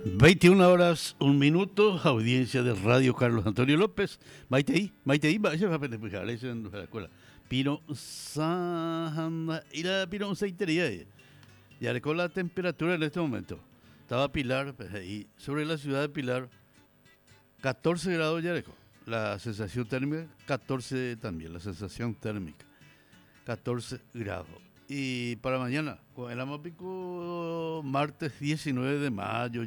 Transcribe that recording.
21 horas, un minuto, audiencia de Radio Carlos Antonio López. Maite, vaya a pegar eso en la escuela. Pino Sahanda, y la Pino Saitería. Ya le con la temperatura en este momento. Estaba Pilar, pues, ahí, sobre la ciudad de Pilar, 14 grados ya lejos. La sensación térmica, 14 también, la sensación térmica, 14 grados. Y para mañana, con el Amapico, martes 19 de mayo.